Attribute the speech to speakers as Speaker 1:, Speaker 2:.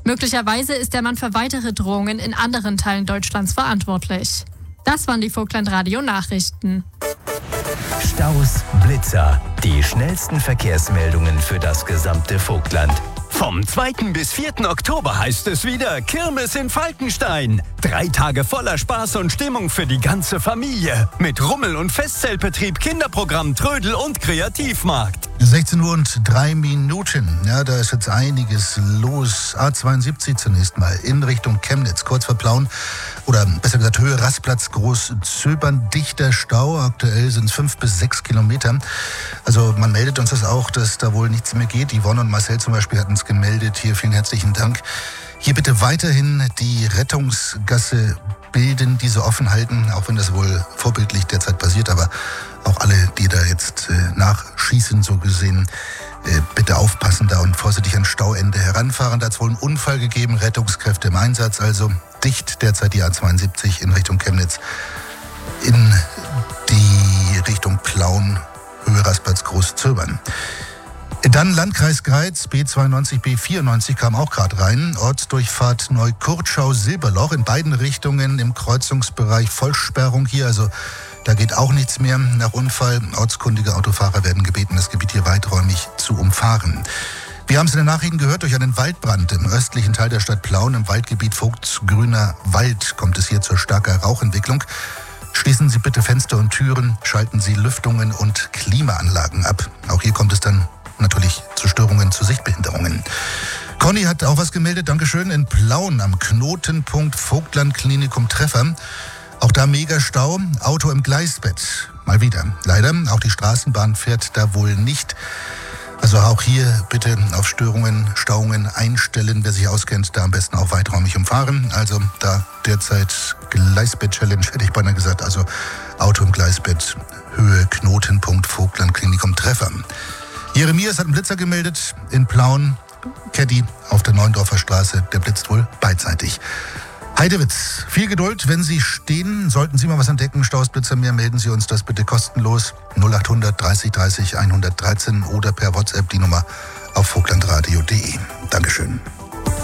Speaker 1: Möglicherweise ist der Mann für weitere Drohungen in anderen Teilen Deutschlands verantwortlich. Das waren die Vogtland-Radio-Nachrichten.
Speaker 2: Staus, Blitzer, die schnellsten Verkehrsmeldungen für das gesamte Vogtland. Vom 2. bis 4. Oktober heißt es wieder Kirmes in Falkenstein. 3 Tage voller Spaß und Stimmung für die ganze Familie. Mit Rummel- und Festzeltbetrieb, Kinderprogramm, Trödel und Kreativmarkt.
Speaker 3: 16:03 Uhr. Ja, da ist jetzt einiges los. A72 zunächst mal in Richtung Chemnitz, kurz vor Plauen. Oder besser gesagt Höhe Rastplatz, Großzöbern, dichter Stau. Aktuell sind es 5 bis 6 Kilometer. Also man meldet uns das auch, dass da wohl nichts mehr geht. Yvonne und Marcel zum Beispiel hatten es gemeldet. Hier vielen herzlichen Dank. Hier bitte weiterhin die Rettungsgasse bilden, diese offen halten, auch wenn das wohl vorbildlich derzeit passiert. Aber auch alle, die da jetzt nachschießen, so gesehen, bitte aufpassen da und vorsichtig an Stauende heranfahren. Da hat es wohl einen Unfall gegeben, Rettungskräfte im Einsatz, also dicht derzeit die A72 in Richtung Chemnitz, in die Richtung Plauen, Höhe Rastplatz, Großzöbern. Dann Landkreis Greiz, B92, B94 kam auch gerade rein. Ortsdurchfahrt Neukurtschau-Silberloch in beiden Richtungen im Kreuzungsbereich Vollsperrung hier. Also da geht auch nichts mehr nach Unfall. Ortskundige Autofahrer werden gebeten, das Gebiet hier weiträumig zu umfahren. Wir haben es in den Nachrichten gehört, durch einen Waldbrand im östlichen Teil der Stadt Plauen, im Waldgebiet Vogtsgrüner Wald, kommt es hier zur starker Rauchentwicklung. Schließen Sie bitte Fenster und Türen, schalten Sie Lüftungen und Klimaanlagen ab. Auch hier kommt es dann natürlich zu Störungen, zu Sichtbehinderungen. Conny hat auch was gemeldet, Dankeschön, in Plauen am Knotenpunkt Vogtland-Klinikum Treffer. Auch da mega Stau, Auto im Gleisbett. Mal wieder. Leider, auch die Straßenbahn fährt da wohl nicht. Also auch hier bitte auf Stauungen einstellen. Wer sich auskennt, da am besten auch weiträumig umfahren. Also da derzeit Gleisbett-Challenge, hätte ich beinahe gesagt. Also Auto im Gleisbett, Höhe Knotenpunkt Vogtland-Klinikum Treffer. Jeremias hat einen Blitzer gemeldet in Plauen. Caddy auf der Neuendorfer Straße, der blitzt wohl beidseitig. Heidewitz, viel Geduld, wenn Sie stehen. Sollten Sie mal was entdecken, Staus, Blitzer mehr, melden Sie uns das bitte kostenlos. 0800 30 30 113 oder per WhatsApp die Nummer auf vogtlandradio.de. Dankeschön.